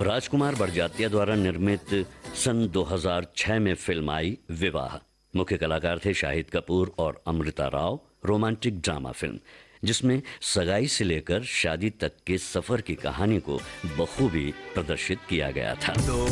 राजकुमार बड़जात्या द्वारा निर्मित सन 2006 में फिल्म आई विवाह। मुख्य कलाकार थे शाहिद कपूर और Amrita Rao. Romantic drama film जिसमें सगाई से लेकर शादी तक के सफर की कहानी को बखूबी प्रदर्शित किया गया था।